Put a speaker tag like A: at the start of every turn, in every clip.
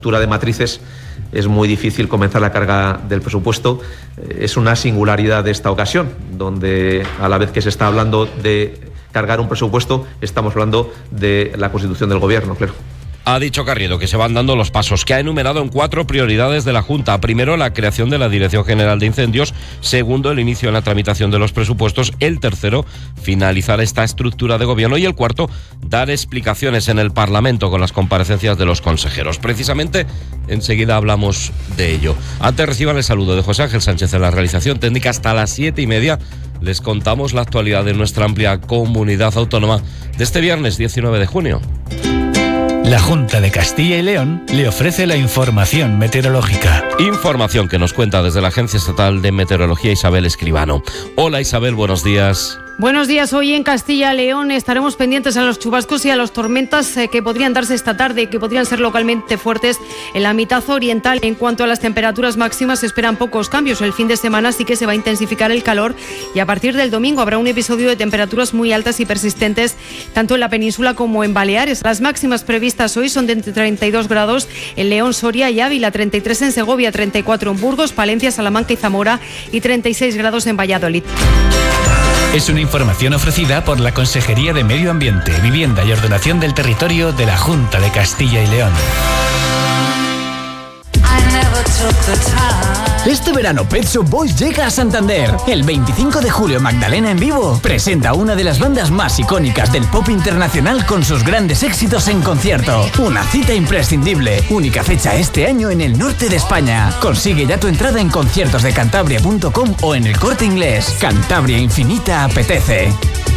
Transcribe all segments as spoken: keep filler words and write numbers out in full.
A: de matrices es muy difícil comenzar la carga del presupuesto. Es una singularidad de esta ocasión, donde a la vez que se está hablando de cargar un presupuesto, estamos hablando de la constitución del gobierno, claro.
B: Ha dicho Carriedo que se van dando los pasos que ha enumerado en cuatro prioridades de la Junta. Primero, la creación de la Dirección General de Incendios. Segundo, el inicio en la tramitación de los presupuestos. El tercero, finalizar esta estructura de gobierno. Y el cuarto, dar explicaciones en el Parlamento con las comparecencias de los consejeros. Precisamente, enseguida hablamos de ello. Antes reciban el saludo de José Ángel Sánchez en la realización técnica. Hasta las siete y media les contamos la actualidad de nuestra amplia comunidad autónoma de este viernes diecinueve de junio.
C: La Junta de Castilla y León le ofrece la información meteorológica.
B: Información que nos cuenta desde la Agencia Estatal de Meteorología Isabel Escribano. Hola Isabel, buenos días.
D: Buenos días. Hoy en Castilla y León estaremos pendientes a los chubascos y a las tormentas eh, que podrían darse esta tarde, que podrían ser localmente fuertes en la mitad oriental. En cuanto a las temperaturas máximas, se esperan pocos cambios. El fin de semana sí que se va a intensificar el calor y a partir del domingo habrá un episodio de temperaturas muy altas y persistentes tanto en la península como en Baleares. Las máximas previstas hoy son de entre treinta y dos grados en León, Soria y Ávila, treinta y tres en Segovia, treinta y cuatro en Burgos, Palencia, Salamanca y Zamora y treinta y seis grados en Valladolid.
C: Es una información ofrecida por la Consejería de Medio Ambiente, Vivienda y Ordenación del Territorio de la Junta de Castilla y León.
E: Este verano Pet Shop Boys llega a Santander. El veinticinco de julio Magdalena en vivo presenta una de las bandas más icónicas del pop internacional con sus grandes éxitos en concierto. Una cita imprescindible. Única fecha este año en el norte de España. Consigue ya tu entrada en conciertos de cantabria punto com o en El Corte Inglés. Cantabria Infinita apetece.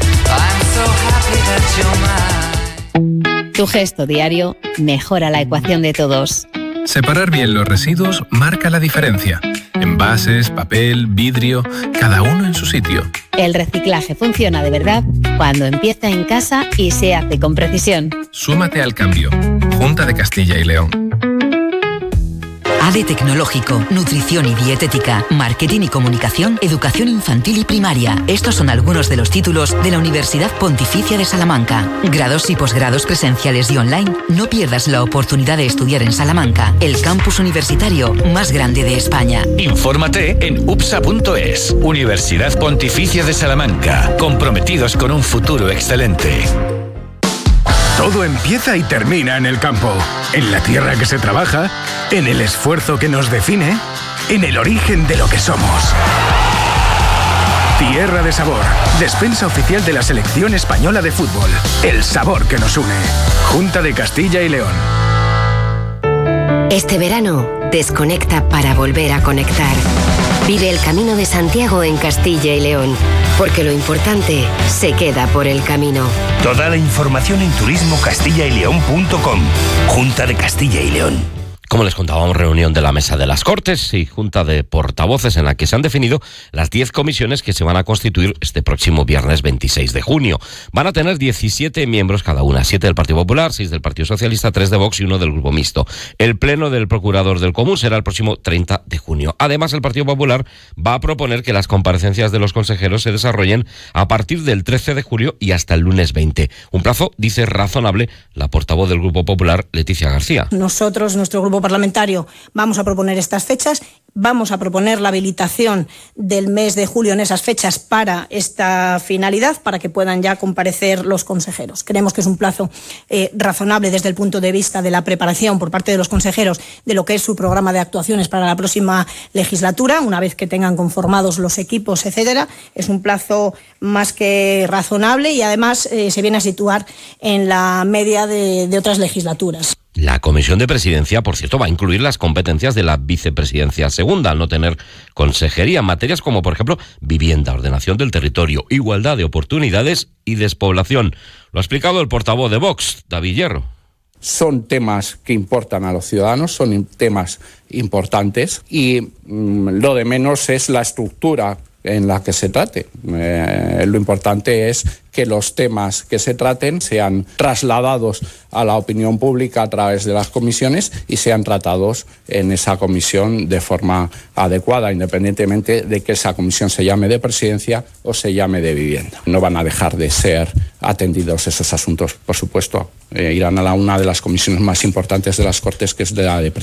F: Tu gesto diario mejora la ecuación de todos.
G: Separar bien los residuos marca la diferencia. Envases, papel, vidrio, cada uno en su sitio.
F: El reciclaje funciona de verdad cuando empieza en casa y se hace con precisión.
G: Súmate al cambio. Junta de Castilla y León.
H: A D E Tecnológico, Nutrición y Dietética, Marketing y Comunicación, Educación Infantil y Primaria. Estos son algunos de los títulos de la Universidad Pontificia de Salamanca. Grados y posgrados presenciales y online. No pierdas la oportunidad de estudiar en Salamanca, el campus universitario más grande de España.
C: Infórmate en U P S A punto es. Universidad Pontificia de Salamanca. Comprometidos con un futuro excelente.
I: Todo empieza y termina en el campo, en la tierra que se trabaja, en el esfuerzo que nos define, en el origen de lo que somos. Tierra de Sabor, despensa oficial de la Selección Española de Fútbol. El sabor que nos une. Junta de Castilla y León.
J: Este verano, desconecta para volver a conectar. Vive el Camino de Santiago en Castilla y León, porque lo importante se queda por el camino.
K: Toda la información en turismo castilla y león punto com. Junta de Castilla y León.
B: Como les contábamos, reunión de la Mesa de las Cortes y Junta de Portavoces en la que se han definido las diez comisiones que se van a constituir este próximo viernes veintiséis de junio. Van a tener diecisiete miembros cada una, siete del Partido Popular, seis del Partido Socialista, tres de Vox y uno del Grupo Mixto. El pleno del Procurador del Común será el próximo treinta de junio. Además, el Partido Popular va a proponer que las comparecencias de los consejeros se desarrollen a partir del trece de julio y hasta el lunes veinte. Un plazo, dice, razonable la portavoz del Grupo Popular, Leticia García.
L: Nosotros, nuestro grupo parlamentario, vamos a proponer estas fechas, vamos a proponer la habilitación del mes de julio en esas fechas para esta finalidad, para que puedan ya comparecer los consejeros. Creemos que es un plazo eh, razonable desde el punto de vista de la preparación por parte de los consejeros de lo que es su programa de actuaciones para la próxima legislatura, una vez que tengan conformados los equipos, etcétera. Es un plazo más que razonable y además eh, se viene a situar en la media de, de otras legislaturas.
B: La Comisión de Presidencia, por cierto, va a incluir las competencias de la Vicepresidencia Segunda, al no tener consejería en materias como, por ejemplo, vivienda, ordenación del territorio, igualdad de oportunidades y despoblación. Lo ha explicado el portavoz de Vox, David Hierro.
M: Son temas que importan a los ciudadanos, son temas importantes y mmm, lo de menos es la estructura en la que se trate. Eh, lo importante es que los temas que se traten sean trasladados a la opinión pública a través de las comisiones y sean tratados en esa comisión de forma adecuada, independientemente de que esa comisión se llame de presidencia o se llame de vivienda. No van a dejar de ser atendidos esos asuntos, por supuesto. Eh, irán a la, una de las comisiones más importantes de las Cortes, que es de la de presidencia.